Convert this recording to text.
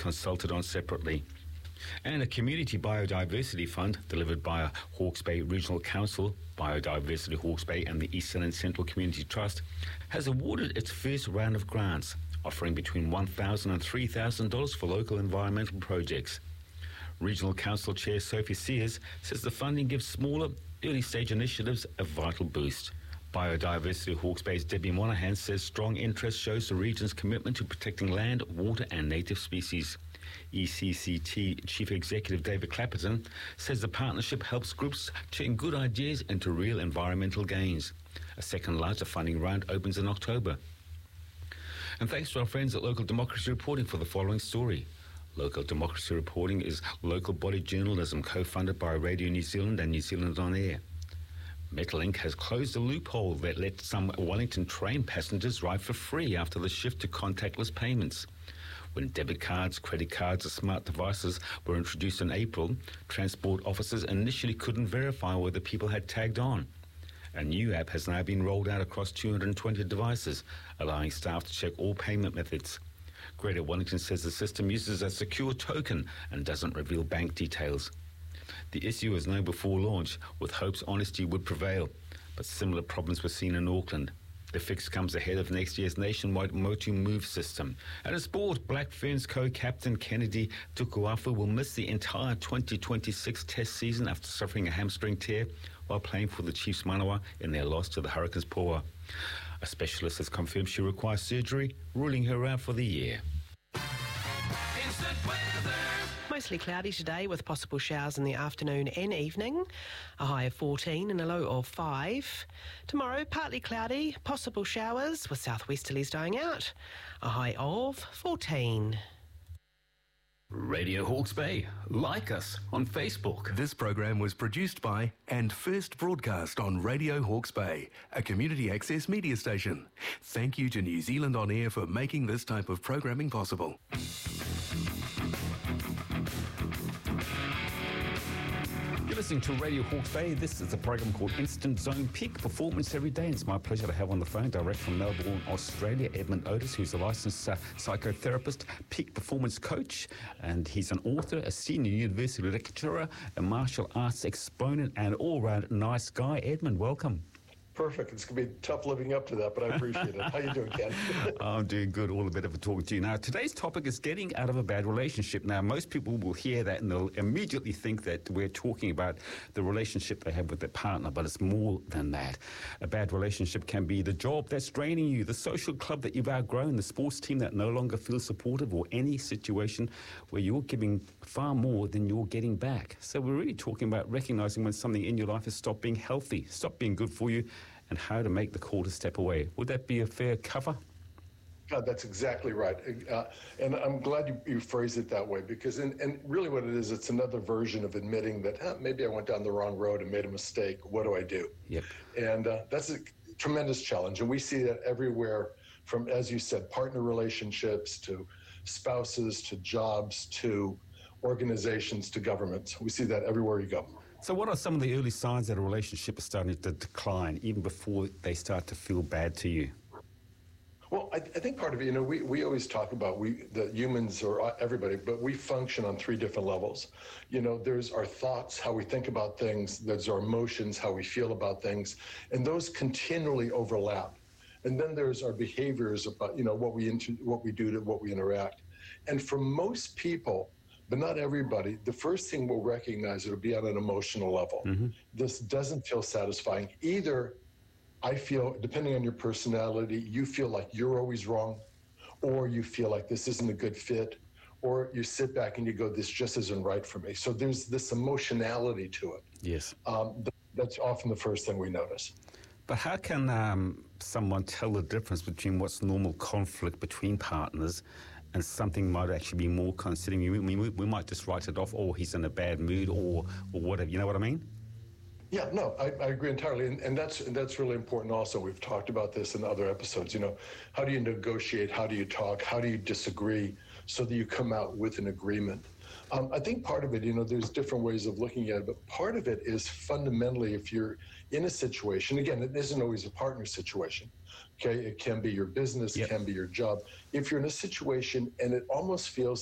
consulted on separately. And a community biodiversity fund delivered by Hawke's Bay Regional Council, Biodiversity Hawke's Bay and the Eastern and Central Community Trust has awarded its first round of grants, offering between $1,000 and $3,000 for local environmental projects. Regional Council Chair Sophie Sears says the funding gives smaller, early-stage initiatives a vital boost. Biodiversity Hawke's Bay's Debbie Monahan says strong interest shows the region's commitment to protecting land, water and native species. ECCT Chief Executive David Clapperton says the partnership helps groups turn good ideas into real environmental gains. A second larger funding round opens in October. And thanks to our friends at Local Democracy Reporting for the following story. Local Democracy Reporting is local body journalism co-funded by Radio New Zealand and New Zealand On Air. Metrolink has closed a loophole that let some Wellington train passengers ride for free after the shift to contactless payments. When debit cards, credit cards, or smart devices were introduced in April, transport officers initially couldn't verify whether people had tagged on. A new app has now been rolled out across 220 devices, allowing staff to check all payment methods. Greater Wellington says the system uses a secure token and doesn't reveal bank details. The issue was known before launch, with hopes honesty would prevail, but similar problems were seen in Auckland. The fix comes ahead of next year's nationwide Motu Move system. At a sport, Black Ferns co-captain Kennedy Tukuafu will miss the entire 2026 Test season after suffering a hamstring tear while playing for the Chiefs Manawa in their loss to the Hurricanes Poa. A specialist has confirmed she requires surgery, ruling her out for the year. Instant weather. Mostly cloudy today with possible showers in the afternoon and evening. A high of 14 and a low of 5. Tomorrow, partly cloudy, possible showers with southwesterlies dying out. A high of 14. Radio Hawke's Bay. Like us on Facebook. This program was produced by and first broadcast on Radio Hawke's Bay, a community access media station. Thank you to New Zealand On Air for making this type of programming possible. You're listening to Radio Hawke's Bay. This is a program called Instant Zone, peak performance every day. And it's my pleasure to have on the phone, direct from Melbourne, Australia, Edmund Otis, who's a licensed psychotherapist, peak performance coach, and he's an author, a senior university lecturer, a martial arts exponent, and all-round nice guy. Edmund, welcome. Perfect. It's going to be tough living up to that, but I appreciate it. How you doing, Ken? I'm doing good. All a bit of a talk to you. Now, today's topic is getting out of a bad relationship. Now, most people will hear that and they'll immediately think that we're talking about the relationship they have with their partner, but it's more than that. A bad relationship can be the job that's draining you, the social club that you've outgrown, the sports team that no longer feels supportive, or any situation where you're giving far more than you're getting back. So we're really talking about recognizing when something in your life has stopped being healthy, stopped being good for you, and how to make the call to step away. Would that be a fair cover? That's exactly right. And I'm glad you phrased it that way, because and really what it is, it's another version of admitting that maybe I went down the wrong road and made a mistake. What do I do? Yep. And that's a tremendous challenge. And we see that everywhere, from, as you said, partner relationships to spouses to jobs to organizations to governments. We see that everywhere you go. So what are some of the early signs that a relationship is starting to decline, even before they start to feel bad to you? Well, I think part of it, we always talk about the humans, or everybody, but we function on 3 different levels. There's our thoughts, how we think about things. There's our emotions, how we feel about things. And those continually overlap. And then there's our behaviors about, what we do to what we interact. And for most people, but not everybody, the first thing we'll recognize, it'll be on an emotional level. Mm-hmm. This doesn't feel satisfying. Either I feel, depending on your personality, you feel like you're always wrong, or you feel like this isn't a good fit, or you sit back and you go, this just isn't right for me. So there's this emotionality to it. Yes. That's often the first thing we notice. But how can someone tell the difference between what's normal conflict between partners and something might actually be more considering? I mean, we might just write it off, or he's in a bad mood, or whatever. You know what I mean? Yeah, no, I agree entirely. And that's really important also. We've talked about this in other episodes. How do you negotiate? How do you talk? How do you disagree so that you come out with an agreement? I think part of it, there's different ways of looking at it, but part of it is fundamentally, if you're in a situation, again, it isn't always a partner situation. Okay, it can be your business, It can be your job. If you're in a situation and it almost feels